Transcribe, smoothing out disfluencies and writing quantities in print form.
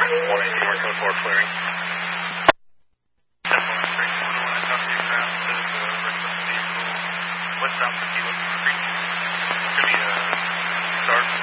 180 North Code 4 clearing. Westbound 50 looking for green. It's going to be a start.